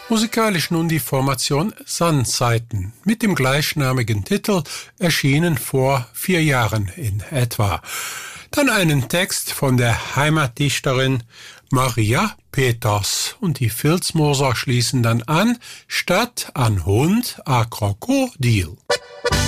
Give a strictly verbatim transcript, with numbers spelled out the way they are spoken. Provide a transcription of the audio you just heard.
Musikalisch nun die Formation Sandzeiten mit dem gleichnamigen Titel, erschienen vor vier Jahren in etwa. Dann einen Text von der Heimatdichterin Maria Peters und die Filzmoser schließen dann an, statt an Hund a Krokodil.